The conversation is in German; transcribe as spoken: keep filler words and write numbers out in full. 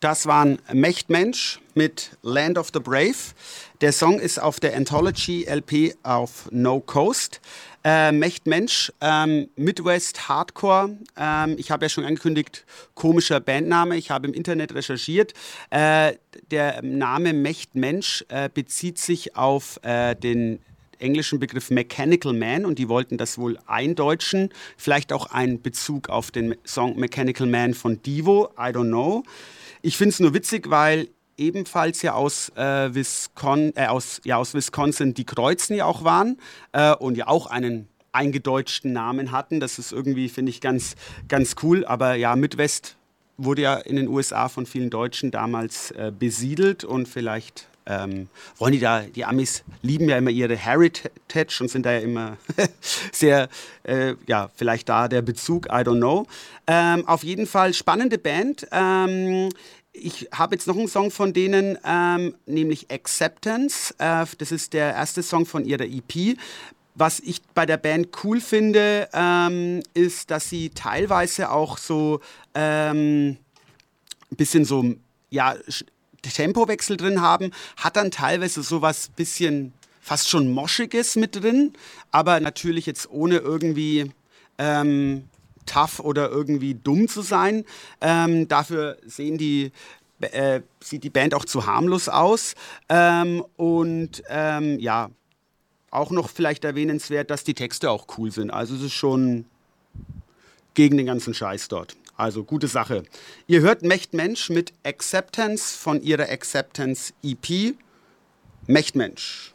Das waren Mechtmensch mit Land of the Brave. Der Song ist auf der Anthology-L P auf No Coast. Äh, Mechtmensch, ähm, Midwest Hardcore. Ähm, ich habe ja schon angekündigt, komischer Bandname. Ich habe im Internet recherchiert. Äh, der Name Mechtmensch äh, bezieht sich auf äh, den englischen Begriff Mechanical Man und die wollten das wohl eindeutschen. Vielleicht auch ein Bezug auf den Song Mechanical Man von Devo. I don't know. Ich finde es nur witzig, weil ebenfalls ja aus, äh, Wiscon- äh, aus, ja, aus Wisconsin die Kreuzen ja auch waren äh, und ja auch einen eingedeutschten Namen hatten. Das ist irgendwie, finde ich, ganz, ganz cool. Aber ja, Midwest wurde ja in den U S A von vielen Deutschen damals äh, besiedelt und vielleicht ähm, wollen die da, die Amis lieben ja immer ihre Heritage und sind da ja immer sehr, äh, ja, vielleicht da der Bezug, I don't know. Ähm, auf jeden Fall spannende Band. Ähm, Ich habe jetzt noch einen Song von denen, ähm, nämlich Acceptance. Äh, das ist der erste Song von ihrer E P. Was ich bei der Band cool finde, ähm, ist, dass sie teilweise auch so ähm, ein bisschen so, ja, Tempowechsel drin haben. Hat dann teilweise so was bisschen fast schon Moschiges mit drin, aber natürlich jetzt ohne irgendwie Ähm, tough oder irgendwie dumm zu sein. Ähm, dafür sehen die, äh, sieht die Band auch zu harmlos aus. Ähm, und ähm, ja, auch noch vielleicht erwähnenswert, dass die Texte auch cool sind. Also es ist schon gegen den ganzen Scheiß dort. Also gute Sache. Ihr hört Mechtmensch mit Acceptance von ihrer Acceptance E P. Mechtmensch.